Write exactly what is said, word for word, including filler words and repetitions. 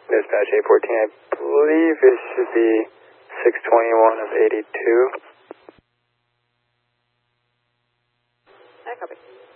Dispatch eight fourteen, I believe it should be six twenty-one of eighty-two. I copy.